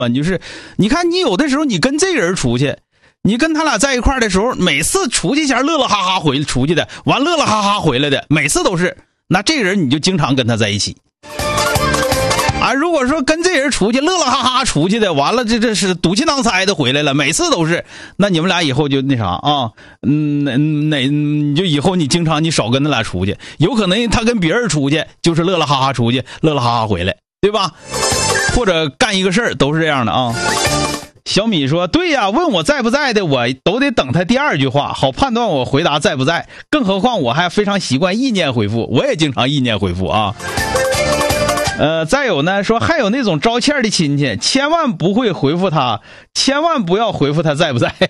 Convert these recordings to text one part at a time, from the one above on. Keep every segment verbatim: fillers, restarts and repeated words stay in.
啊，就是你看你有的时候你跟这个人出去，你跟他俩在一块儿的时候，每次出去前乐乐哈哈回出去的，完乐乐哈哈回来的，每次都是，那这个人你就经常跟他在一起。啊，如果说跟这人出去乐乐哈哈出去的，完了这这是赌气囊塞的回来了，每次都是，那你们俩以后就那啥啊，嗯，哪哪你就以后你经常你少跟他俩出去，有可能他跟别人出去就是乐乐哈哈出去，乐乐哈哈回来，对吧？或者干一个事儿都是这样的啊。小米说：“对呀，问我在不在的，我都得等他第二句话，好判断我回答在不在。更何况我还非常习惯意念回复，我也经常意念回复啊。”呃，再有呢，说还有那种招欠的亲戚，千万不会回复他，千万不要回复他在不在。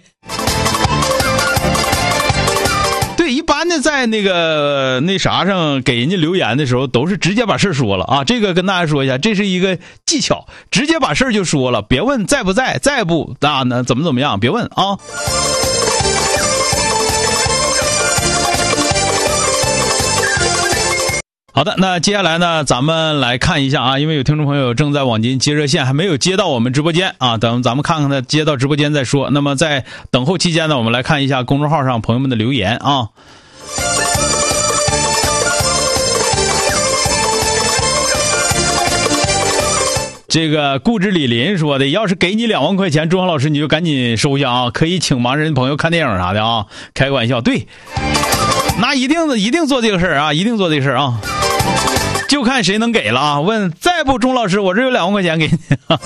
对，一般的在那个那啥上给人家留言的时候，都是直接把事说了啊。这个跟大家说一下，这是一个技巧，直接把事就说了，别问在不在，在不啊呢怎么怎么样，别问啊。好的，那接下来呢，咱们来看一下啊，因为有听众朋友正在往进接热线，还没有接到我们直播间啊，等咱们看看他接到直播间再说。那么在等候期间呢，我们来看一下公众号上朋友们的留言啊。这个固执李林说的，要是给你两万块钱，钟浩老师你就赶紧收下啊，可以请盲人朋友看电影啥的啊，开个玩笑。对，那一定一定做这个事儿啊，一定做这个事儿啊。就看谁能给了啊！问再不钟老师，我这有两万块钱给你。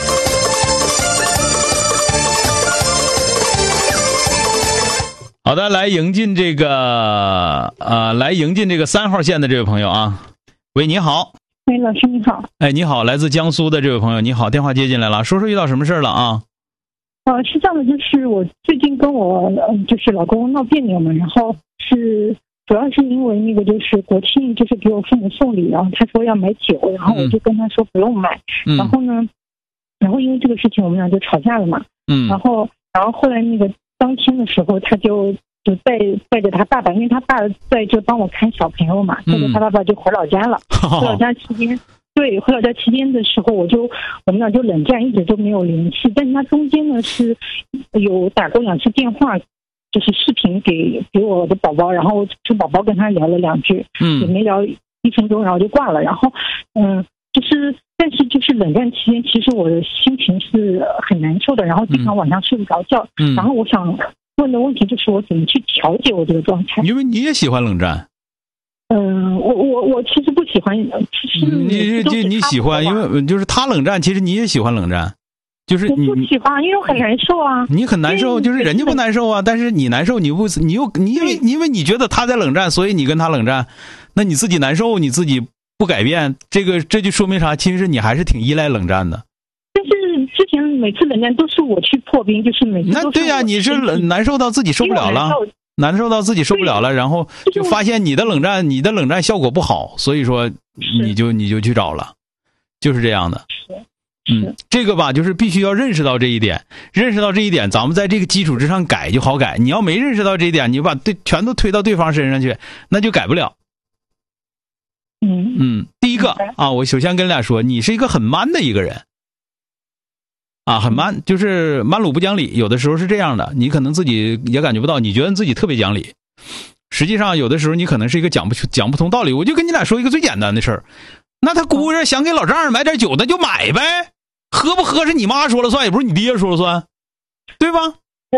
好的，来迎进这个呃，来迎进这个三号线的这位朋友啊。喂，你好。 喂，老师你好。 哎，你好，来自江苏的这位朋友，你好，电话接进来了，说说遇到什么事了啊？ 呃，是这样的，就是我最近跟我嗯，就是老公闹别扭嘛，然后是。主要是因为那个就是国庆就是给我父母送礼，然后他说要买酒，然后我就跟他说不用买，嗯、然后呢，然后因为这个事情我们俩就吵架了嘛，嗯，然后然后后来那个当天的时候他就就带带着他爸爸，因为他爸在就帮我看小朋友嘛，带着他爸爸就回老家了，嗯、回老家期间。对，回老家期间的时候，我就我们俩就冷战，一直都没有联系。但是他中间呢是有打过两次电话。就是视频给给我的宝宝，然后就宝宝跟他聊了两句，嗯，也没聊一分钟，然后就挂了。然后，嗯，就是但是就是冷战期间，其实我的心情是很难受的，然后经常晚上睡不着觉。嗯，然后我想问的问题就是我怎么去调节我这个状态？ 因为你也喜欢冷战。 嗯，我我我其实不喜欢，其实你你你喜欢，因为就是他冷战，其实你也喜欢冷战。就是你不喜欢，因为我很难受啊。 你很难受，就是人家不难受啊，但是你难受，你不，你又你因为因为你觉得他在冷战，所以你跟他冷战，那你自己难受，你自己不改变，这个这就说明啥？其实你还是挺依赖冷战的。 但是之前每次冷战都是我去破冰，就是每次都是那对呀、啊，你是冷难受到自己受不了了，难受到自己受不了了，然后就发现你的冷战，你的冷战效果不好，所以说你就你就去找了，就是这样的。嗯，这个吧，就是必须要认识到这一点，认识到这一点，咱们在这个基础之上改就好改。你要没认识到这一点，你把对全都推到对方身上去，那就改不了。 嗯嗯，第一个啊，我首先跟你俩说，你是一个很 man 的一个人，啊，很 man，就是蛮鲁不讲理，有的时候是这样的，你可能自己也感觉不到，你觉得自己特别讲理，实际上有的时候你可能是一个讲不讲不通道理。我就跟你俩说一个最简单的事儿，那他姑爷想给老丈人买点酒，那就买呗。喝不喝是你妈说了算，也不是你爹说了算，对吧？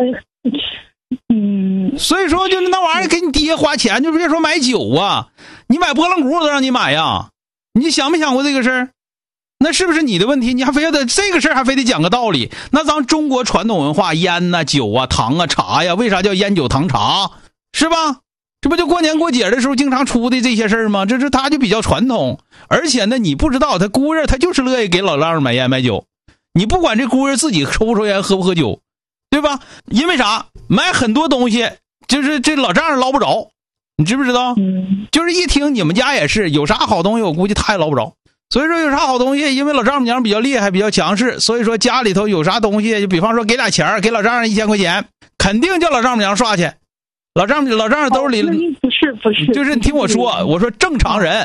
嗯， 所以说就是那玩意儿给你爹花钱，就别说买酒啊，你买拨浪鼓都让你买呀，你想没想过这个事儿？那是不是你的问题？你还非要得这个事儿还非得讲个道理？那咱中国传统文化，烟呐、啊、酒啊、糖啊、茶呀，为啥叫烟酒糖茶？是吧？这不就过年过节的时候经常出的这些事儿吗？这是他就比较传统，而且呢，你不知道他姑爷他就是乐意给老丈人买烟买酒，你不管这姑爷自己抽不抽烟喝不喝酒，对吧？因为啥？买很多东西就是这老丈人捞不着，你知不知道？就是一听你们家也是有啥好东西，我估计他也捞不着。所以说有啥好东西，因为老丈母娘比较厉害比较强势，所以说家里头有啥东西，就比方说给俩钱给老丈人一千块钱，肯定叫老丈母娘刷去。老丈母老丈人兜里、 哦、不是不是， 就是你听我说，我说正常人，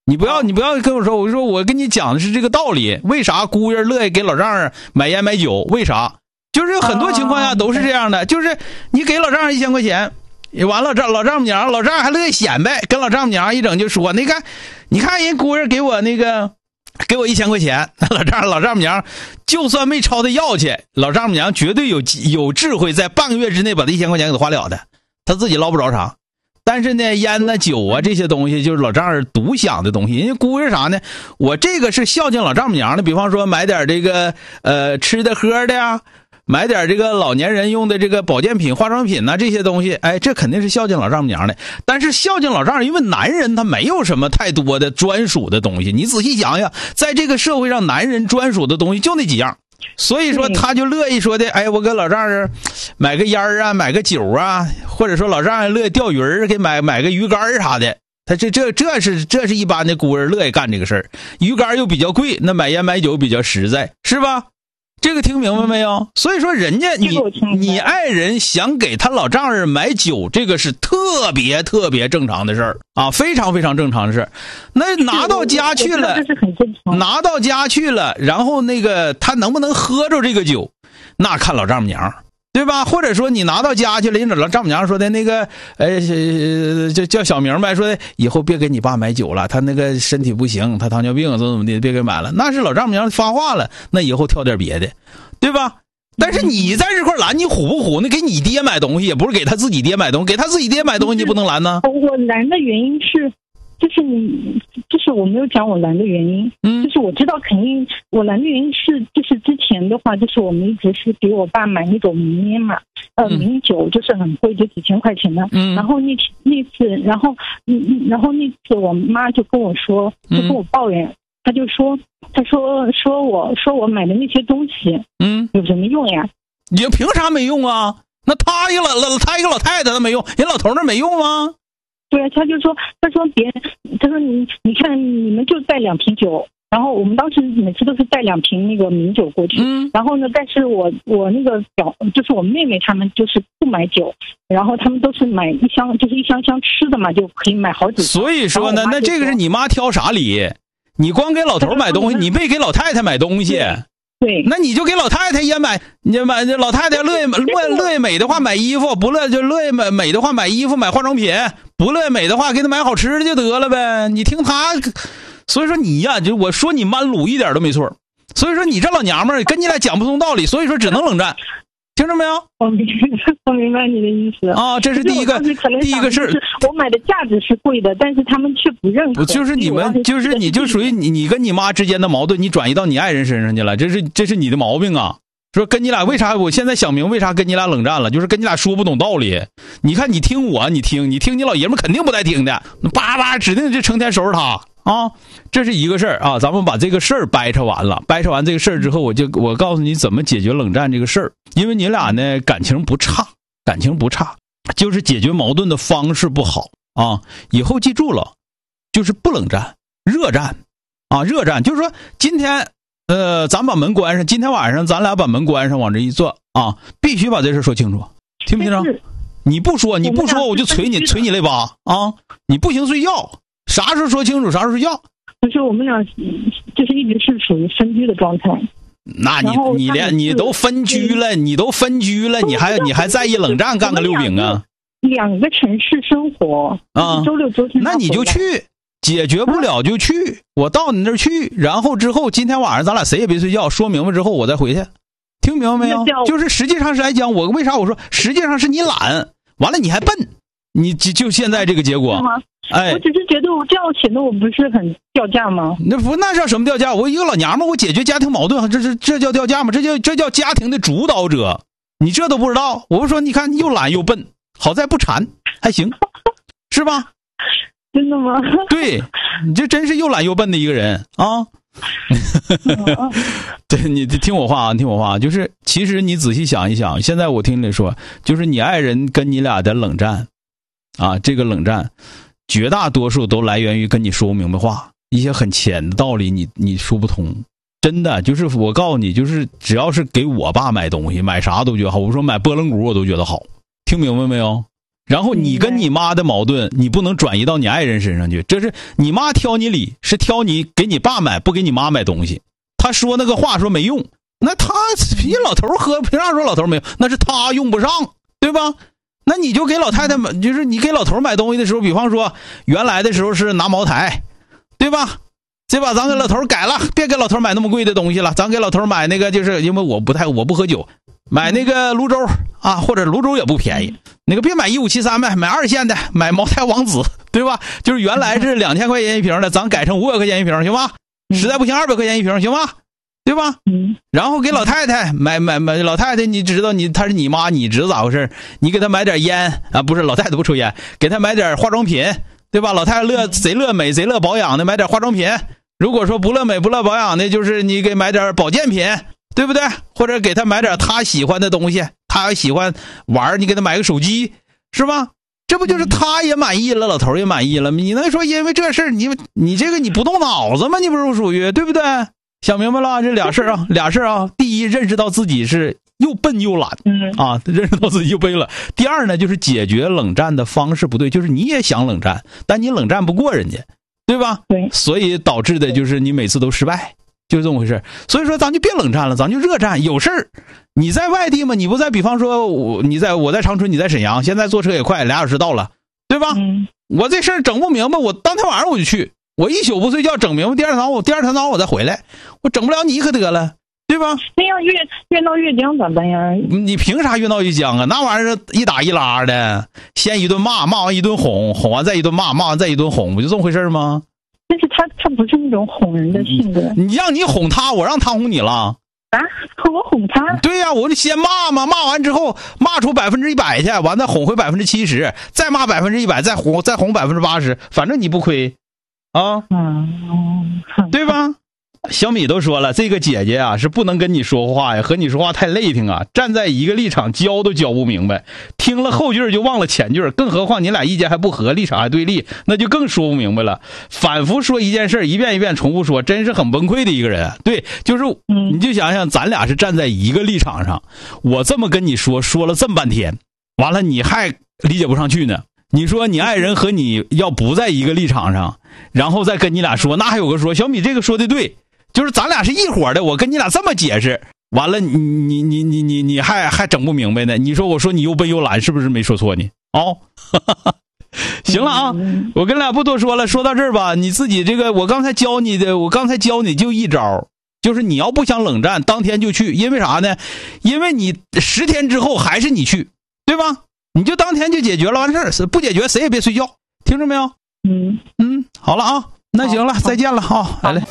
你不要你不要跟我说，我说我跟你讲的是这个道理。为啥姑爷乐意给老丈人买烟买酒？为啥？就是很多情况下都是这样的，就是你给老丈人一千块钱，完了丈老丈母娘老丈人还乐意显摆，跟老丈母娘一整就说，那个你看人姑爷给我那个给我一千块钱，老丈老丈母娘就算没朝他要去，老丈母娘绝对有有智慧，在半个月之内把这一千块钱给他花了的，他自己捞不着啥。但是呢，烟呐、酒啊这些东西，就是老丈人独享的东西。人家姑爷啥呢？我这个是孝敬老丈母娘的，比方说买点这个呃吃的喝的呀，买点这个老年人用的这个保健品、化妆品呐、这些东西，哎，这肯定是孝敬老丈母娘的。但是孝敬老丈人，因为男人他没有什么太多的专属的东西，你仔细想想，在这个社会上，男人专属的东西就那几样。所以说他就乐意说的，哎，我给老丈人买个烟啊，买个酒啊，或者说老丈人乐意钓鱼给买买个鱼竿啥的。他这这这是这是一般的姑人乐意干这个事儿，鱼竿又比较贵，那买烟买酒比较实在，是吧？这个听明白没有？所以说人家你你爱人想给他老丈人买酒，这个是特别特别正常的事儿啊，非常非常正常的事儿。那拿到家去了，拿到家去了，然后那个他能不能喝着这个酒，那看老丈母娘，对吧？或者说你拿到家去了，人老丈母娘说的那个，呃，就叫小明呗，说的以后别给你爸买酒了，他那个身体不行，他糖尿病怎么怎么的，别给买了。那是老丈母娘发话了，那以后挑点别的，对吧？但是你在这块拦，你唬不唬？那给你爹买东西，也不是给他自己爹买东西，给他自己爹买东西你不能拦呢。 我拦的原因是，就是你，就是我没有讲我拦的原因，嗯，就是我知道肯定我拦的原因是，就是之前的话，就是我们一直是给我爸买那种名烟嘛，呃，名酒就是很贵，就几千块钱的，嗯，然后那那次，然后嗯，然后那次我妈就跟我说，就跟我抱怨，她就说，她说说我说我买的那些东西，嗯，有什么用呀？ 你凭啥没用啊？那他一个老老他一个老太太他没用，人老头那没用吗？ 对啊，他就说，他说别人，他说你你看你们就带两瓶酒，然后我们当时每次都是带两瓶那个名酒过去，嗯，然后呢，但是我我那个表就是我妹妹他们就是不买酒，然后他们都是买一箱，就是一箱箱吃的嘛，就可以买好几。 所以说呢，那这个是你妈挑啥理？你光给老头买东西，你没给老太太买东西。 对， 那你就给老太太也买，你买老太太乐意乐乐意美的话买衣服，不乐就乐意美美的话买衣服买化妆品，不乐意美的话给他买好吃的就得了呗。你听他，所以说你呀，就我说你蛮鲁一点都没错。所以说你这老娘们儿跟你俩讲不通道理，所以说只能冷战。听着没有？ 我明白，我明白你的意思啊，这是第一个第一个事儿。 我买的价值是贵的，但是他们却不认可。 就是你们，就是你就属于你你跟你妈之间的矛盾，你转移到你爱人身上去了，这是这是你的毛病啊！说跟你俩为啥？我现在想明为啥跟你俩冷战了，就是跟你俩说不懂道理。你看你听我，你听你听你老爷们肯定不带听的，叭叭指定就成天收拾他。啊，这是一个事儿啊，咱们把这个事儿掰扯完了，掰扯完这个事儿之后，我就我告诉你怎么解决冷战这个事儿，因为你俩呢感情不差，感情不差，就是解决矛盾的方式不好啊。以后记住了，就是不冷战，热战啊，热战就是说今天呃咱把门关上，今天晚上咱俩把门关上，往这一坐啊，必须把这事说清楚，听不听着？你不说你不说我就捶你捶你肋巴啊！你不行睡觉。啥时候说清楚，啥时候睡觉？ 就是我们俩就是一直是属于分居的状态。 那你你连你都分居了，你都分居了，你还你还在意冷战干个溜饼啊？ 两个城市生活啊，周六周天。 那你就去，解决不了就去，我到你那儿去，然后之后今天晚上咱俩谁也别睡觉，说明白之后我再回去，听明白没有？就是实际上是来讲，我为啥我说实际上是你懒，完了你还笨，你就就现在这个结果。哎， 我只是觉得我这样显得我不是很掉价吗？ 那不那叫什么掉价？我一个老娘们，我解决家庭矛盾，这是这叫掉价吗？这叫这叫家庭的主导者，你这都不知道？我说你看又懒又笨，好在不馋，还行，是吧？ 真的吗？ 对，你这真是又懒又笨的一个人啊！对，你听我话啊，听我话，就是其实你仔细想一想，现在我听你说，就是你爱人跟你俩的冷战啊，这个冷战。绝大多数都来源于跟你说不明白话，一些很浅的道理你你说不通，真的就是我告诉你，就是只要是给我爸买东西，买啥都觉得好，我说买波棱骨我都觉得好，听明白没有？ 然后你跟你妈的矛盾，你不能转移到你爱人身上去。这是你妈挑你理，是挑你给你爸买，不给你妈买东西。他说那个话说没用，那他你老头喝，凭啥说老头没用？那是他用不上，对吧？那你就给老太太买，就是你给老头买东西的时候，比方说原来的时候是拿茅台，对吧？这把咱给老头改了，别给老头买那么贵的东西了，咱给老头买那个，就是因为我不太我不喝酒，买那个泸州啊，或者泸州也不便宜，那个别买一五七三呗，买二线的，买茅台王子，对吧？就是原来是两千块钱一瓶的，咱改成五百块钱一瓶，行吗？实在不行二百块钱一瓶，行吗？对吧？然后给老太太买买买，老太太你知道你她是你妈，你知道咋回事？你给她买点烟啊，不是老太太不抽烟，给她买点化妆品，对吧？老太太乐贼乐美贼乐保养的，买点化妆品。如果说不乐美不乐保养的，就是你给买点保健品，对不对？或者给他买点他喜欢的东西，他喜欢玩，你给他买个手机，是吧？这不就是他也满意了，老头也满意了？你能说因为这事你你这个你不动脑子吗？你不是属于对不对？想明白了，这俩事啊，俩事啊。第一，认识到自己是又笨又懒，啊，认识到自己又笨了。第二呢，就是解决冷战的方式不对，就是你也想冷战，但你冷战不过人家。对吧？ 对， 所以导致的就是你每次都失败，就是这么回事。所以说，咱就别冷战了，咱就热战。有事儿，你在外地嘛，你不在，比方说我，你在我在长春，你在沈阳，现在坐车也快，俩小时到了，对吧？嗯、我这事儿整不明白，我当天晚上我就去，我一宿不睡觉整明白，第二天早上我第二天早上我再回来，我整不了你可得了，对吧？ 那样越越闹越僵咋办呀？ 你凭啥越闹越僵啊？那玩意儿一打一拉的，先一顿骂，骂完一顿哄，哄完再一顿骂，骂完再一顿哄，不就这么回事吗？ 但是他他不是那种哄人的性格。 你让你哄他，我让他哄你了啊？我哄他？ 对呀、啊，我就先骂嘛，骂完之后骂出百分之一百去，完再哄回百分之七十，再骂百分之一百，再哄再哄百分之八十，反正你不亏啊， 嗯， 对吧？小米都说了，这个姐姐啊是不能跟你说话呀，和你说话太累挺啊，站在一个立场教都教不明白，听了后句就忘了前句，更何况你俩意见还不合，立场还对立，那就更说不明白了。反复说一件事，一遍一遍重复说，真是很崩溃的一个人。对，就是你就想想，咱俩是站在一个立场上，我这么跟你说，说了这么半天，完了你还理解不上去呢。你说你爱人和你要不在一个立场上，然后再跟你俩说，那还有个说小米这个说的对，就是咱俩是一伙的，我跟你俩这么解释，完了你你你你你你还还整不明白呢？你说我说你又笨又懒，是不是没说错呢？哦，行了啊，我跟俩不多说了，说到这儿吧，你自己这个我刚才教你的，我刚才教你就一招，就是你要不想冷战，当天就去，因为啥呢？因为你十天之后还是你去，对吧？你就当天就解决了，完事儿不解决谁也别睡觉，听着没有？嗯嗯，好了啊，那行了，再见了啊，来来。